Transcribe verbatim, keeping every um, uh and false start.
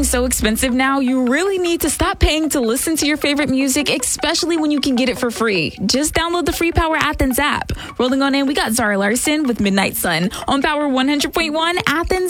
so expensive now, you really need to stop paying to listen to your favorite music, especially when you can get it for free. Just download the free Power Athens app. Rolling on in, we got Zara Larson with Midnight Sun on Power one hundred point one Athens.